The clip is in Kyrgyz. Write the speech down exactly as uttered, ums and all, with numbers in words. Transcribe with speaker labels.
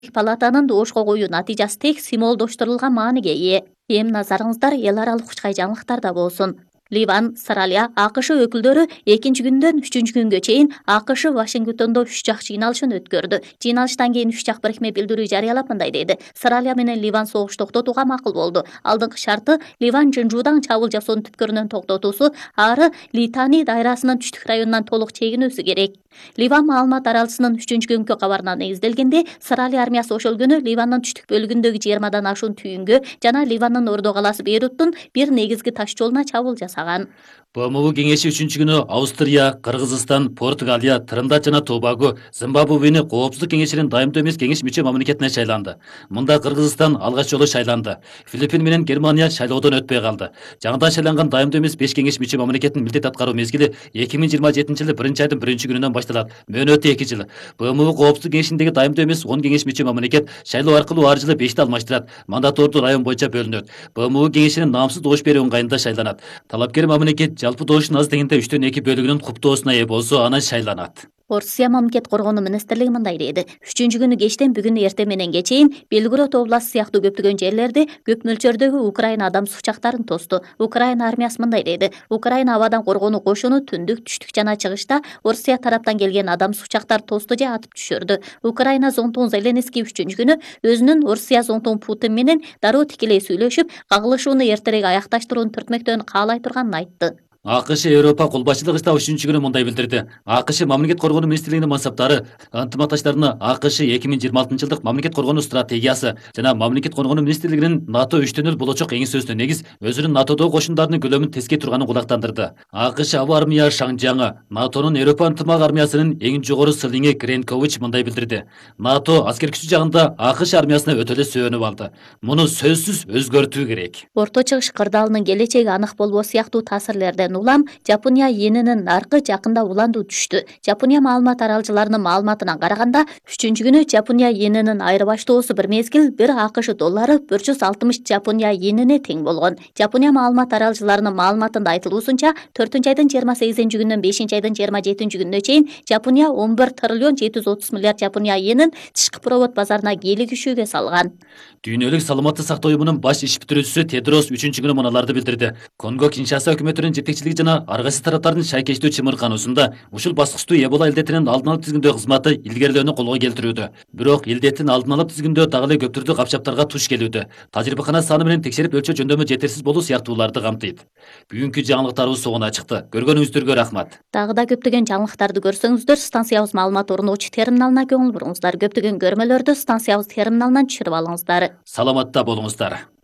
Speaker 1: палатанын доошко коюу натыйжасы тек символдоштурулган мааниге ээ. Эми назарыңыздар эл аралык учкай жаңылыктарда болсун. Ливан, Австралия, АКШ өкүлдөрү экинчи күндөн үчүнчү күнгө чейин АКШ Вашингтондо үч жак жыйналышын өткөрдү. Жыйналыштан кийин үч жак бирикме билдирүү жарыялап мындай деди: Австралия менен Ливан согуш токтотууга макул болду. Алдыңкы шарты Ливан Жынжуудан чабуул жасоонун түпкөрүнөн токтотуусу, ары Литани дайрасынын түштүк районунан толук чегинүүсү керек. Ливан маалымат аралчысынын үчүнчү күнгү кабарына негизделгенде, Австралия армиясы ошол күнү Ливандын түштүк бөлүгүндөгү жыйырмадан ашуун түйүнгө жана Ливандын ордо калаасы Бейруттун бир негизги таш жолуна чабуул жасаган.
Speaker 2: БМУ кеңеши үчүнчү күнү Австрия, Кыргызстан, Португалия, Трындат жана Тобаго, Зимбабвени Коопсуздук кеңешинин дайымдуу эмес кеңеш мүчө мамлекетине шайланды. Мында Кыргызстан алгач жолу шайланды. Филиппин менен Германия шайлоодон өтпөй калды. Жаңыдан шайланган дайымдуу эмес беш кеңеш мүчө мамлекеттин милдет аткаруу мезгили эки миң жыйырма жетинчи жылы биринчи айдын биринчи күнүнөн башталат. Мөөнөтү эки жыл. БМУ Коопсуздук кеңешиндеги дайымдуу эмес он кеңеш мүчө мамлекет шайлоо аркылуу ар жылы бешти алмаштырат. Мандат орду район боюнча бөлүнөт. БМУ кеңешинин наамсыз добуш берүү ыңгайында шайланат. Талапкер мамлекет жалпы добуштун аз дегенде үчтөн эки бөлүгүнүн куптоосуна ээ болсо анан шайланат.
Speaker 1: Орусия мамлекет коргонуу министрлиги мындай деди: үчүнчү күнү кечтен бүгүн эртең мененге чейин Белгород областы сыяктуу көптөгөн жерлерде көп мөлчөрдөгү Украина адамсыз учактарын тосту. Украина армиясы мындай деди: Украина абадан коргонуу кошуну түндүк, түштүк жана чыгышта Орусия тараптан келген адамсыз учактар тосту же атып түшүрдү. Украина зонтугу Зеленский үчүнчү күнү өзүнүн Орусия зонтугу Путин менен дароо тикелей сүйлөшүп, кагылышууну эртерээк аякташтырууну түртмөктөн каалай турганын айтты.
Speaker 2: АКШ Европа кол башчылыгы ишта үчүнчү күнү мындай билдирди. АКШ мамлекет коргонуу министрлигинин мансаптары ынтымакташтарына АКШ эки миң жыйырма алтынчы жылдык мамлекет коргонуу стратегиясы жана мамлекет коргонуу министрлигинин НАТО үчтөнүл болочок эңисөөсүнө негиз өзүнүн НАТОдогу кошундардын көлөмүн тескей турганын кулактандырды. АКШ аба армия шаңжаңы НАТОнун Европа ынтымак армиясынын эң жогору сылыңы Кренкович мындай билдирди. НАТО аскер күчү жагында АКШ армиясына өтө эле сүйөнүп алды. Муну сөзсүз өзгөртүү керек.
Speaker 1: Орто Чыгыш кырдаалынын келечеги анык болбоо сыяктуу таасирлерден улам Жапония энинин наркы жакында уландуу түштү. Жапония маалымат аралчыларынын маалыматына караганда, үчүнчү күнү Жапония энинин айырбаштоосу бир мезгил бир АКШ доллары бир жүз алтымыш Жапония энине тең болгон. Жапония маалымат аралчыларынын маалыматында айтылуусунча, төртүнчү айдын жыйырма сегизинчи күнүнөн бешинчи айдын жыйырма жетинчи күнүнө чейин Жапония он бир триллион жети жүз отуз миллиард Жапония энин тышкы провод базарына кийлигишүүгө салган.
Speaker 2: Дүйнөлүк саламаттык сактоо уюмунун баш иш бүтүрүүчүсү Тедрос үчүнчү күнү муналарды билдирди. Конго Киншаса өкмөтүнүн жетекчилиги жана ар кайсы тараптардын шайкечтүү чымыркануусунда ушул баскычтуу Эбола илдетинин алдын алып тизгиндөө кызматы илгерилөөнү колго келтирүүдө. Бирок илдеттин алдын алып тизгиндөө дагы эле көп түрдүү капчаптарга туш келүүдө. Тажрыйбакана саны менен текшерип өлчөө жөндөмү жетерсиз болуу сыяктууларды камтыйт. Бүгүнкү жаңылыктарыбыз согуна чыкты. Көргөнүңүздөргө рахмат.
Speaker 1: Дагы да көптөгөн жаңылыктарды көрсөңүздөр, станциябыз маалымат орнотуучу терминалына көңүл буруңуздар. Көптөгөн көрмөлөрдү станциябыз терминалынан түшүрүп алыңыздар.
Speaker 2: Саламатта болуңуздар.